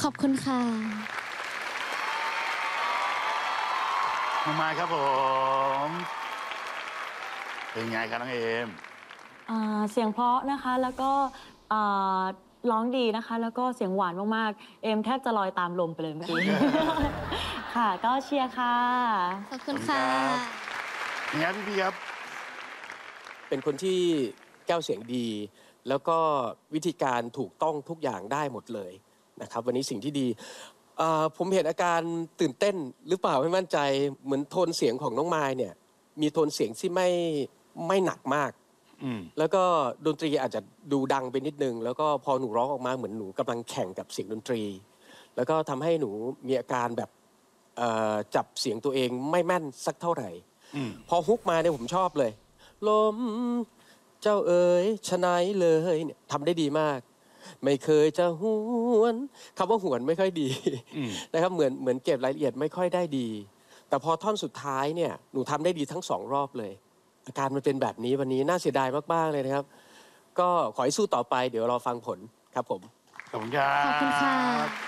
ขอบคุณค่ะมาครับผมเป็นไงครับน้องเอมเสียงเพราะนะคะแล้วก็ร้องดีนะคะแล้วก็เสียงหวานมากๆเอมแทบจะลอยตามลมไปเลยเมื่อกี้ ค่ะก็เชียร์ค่ะขอบคุณค่ะนี่ครับพี่ครับเป็นคนที่แก้วเสียงดีแล้วก็วิธีการถูกต้องทุกอย่างได้หมดเลยนะครับวันนี้สิ่งที่ดีผมเห็นอาการตื่นเต้นหรือเปล่าไม่มั่นใจเหมือนโทนเสียงของน้องมายเนี่ยมีโทนเสียงที่ไม่หนักมากแล้วก็ดนตรีอาจจะดูดังไปนิดนึงแล้วก็พอหนูร้องออกมาเหมือนหนูกำลังแข่งกับเสียงดนตรีแล้วก็ทำให้หนูมีอาการแบบจับเสียงตัวเองไม่แม่นสักเท่าไหร่พอฮุกมาเนี่ยผมชอบเลยลมเจ้าเอ๋ยชะไหนเลยเนี่ยทำได้ดีมากไม่เคยจะหวนคำว่าหวนไม่ค่อยดีนะครับเหมือนเก็บรายละเอียดไม่ค่อยได้ดีแต่พอท่อนสุดท้ายเนี่ยหนูทำได้ดีทั้ง2 รอบเลยอาการมันเป็นแบบนี้วันนี้น่าเสียดายมากๆเลยนะครับก็ขอให้สู้ต่อไปเดี๋ยวรอฟังผลครับผมขอบคุณครับขอบคุณค่ะ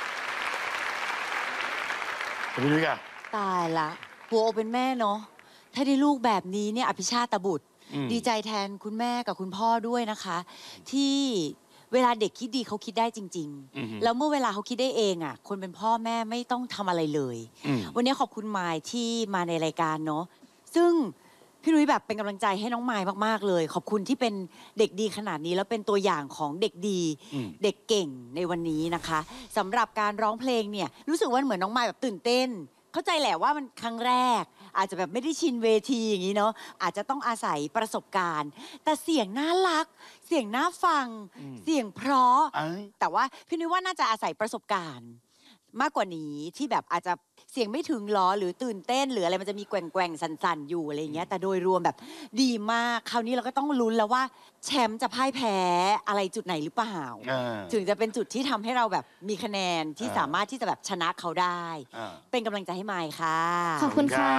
พี่นุ้ยค่ะตายละหัวอกเป็นแม่เนาะถ้าได้ลูกแบบนี้เนี่ยอภิชาติบุตรดีใจแทนคุณแม่กับคุณพ่อด้วยนะคะที่เวลาเด็กคิดดีเขาคิดได้จริงๆแล้วเมื่อเวลาเขาคิดได้เองอ่ะคนเป็นพ่อแม่ไม่ต้องทำอะไรเลยวันนี้ขอบคุณมายที่มาในรายการเนาะซึ่งพี่นุ้ยแบบเป็นกำลังใจให้น้องมายมากๆเลยขอบคุณที่เป็นเด็กดีขนาดนี้แล้วเป็นตัวอย่างของเด็กดีเด็กเก่งในวันนี้นะคะสำหรับการร้องเพลงเนี่ยรู้สึกว่าเหมือนน้องมายแบบตื่นเต้นเข้าใจแหละว่ามันครั้งแรกอาจจะแบบไม่ได้ชินเวทีอย่างนี้เนาะอาจจะต้องอาศัยประสบการณ์แต่เสียงน่ารักเสียงน่าฟังเสียงเพราะแต่ว่าพี่นุ้ยว่าน่าจะอาศัยประสบการณ์มากกว่านี้ที่แบบอาจจะเสียงไม่ถึงล้อหรือตื่นเต้นหรืออะไรมันจะมีแกว่งๆสั่นๆอยู่อะไรอย่างเงี้ยแต่โดยรวมแบบดีมากคราวนี้เราก็ต้องลุ้นแล้วว่าแชมป์จะพ่ายแพ้อะไรจุดไหนหรือเปล่าถึงจะเป็นจุดที่ทำให้เราแบบมีคะแนนที่สามารถที่จะแบบชนะเขาได้เป็นกำลังใจให้มายค่ะขอบคุณค่ะ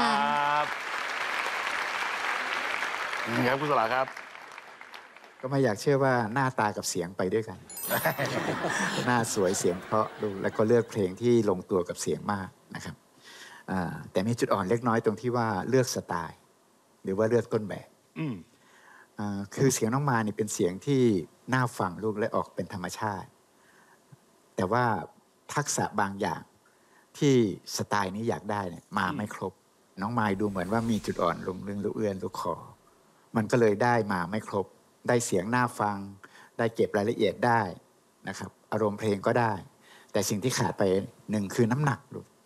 นี่ครับคุณสลาครับก็ไม่อยากเชื่อว่าหน้าตากับเสียงไปด้วยกัน หน้าสวยเสียงเพราะดูแล้วก็เลือกเพลงที่ลงตัวกับเสียงมากนะครับแต่มีจุดอ่อนเล็กน้อยตรงที่ว่าเลือกสไตล์หรือว่าเลือกต้นแบบคือเสียงน้องมานี่เป็นเสียงที่น่าฟังลูกและออกเป็นธรรมชาติแต่ว่าทักษะบางอย่างที่สไตล์นี้อยากได้เนี่ยมาไม่ครบน้องมายดูเหมือนว่ามีจุดอ่อนลงเรื่องลูกเอื้อนลูกคอมันก็เลยได้มาไม่ครบได้เสียงน่าฟังได้เก็บรายละเอียดได้นะครับอารมณ์เพลงก็ได้แต่สิ่งที่ขาดไป1คือน้ำหนักลูก